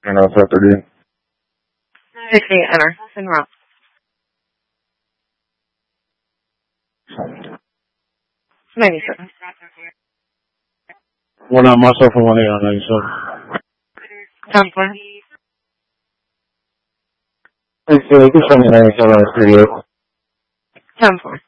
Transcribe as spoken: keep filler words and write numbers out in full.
And I'll set thirty. sixty, enter. Send route. ninety-seven. One on myself and one eight on ninety-seven. ten four. Hey, so just send me ninety-seven on thirty-eight. ten four.